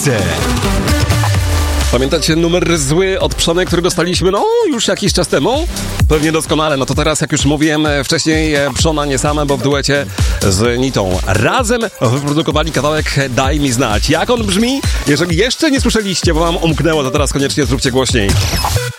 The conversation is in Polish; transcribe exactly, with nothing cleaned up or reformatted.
Pamiętacie numer zły od Przony, który dostaliśmy, no, już jakiś czas temu? Pewnie doskonale. No to teraz, jak już mówiłem wcześniej, Przona nie same, bo w duecie z Nitą razem wyprodukowali kawałek Daj mi znać. Jak on brzmi? Jeżeli jeszcze nie słyszeliście, bo wam umknęło, to teraz koniecznie zróbcie głośniej.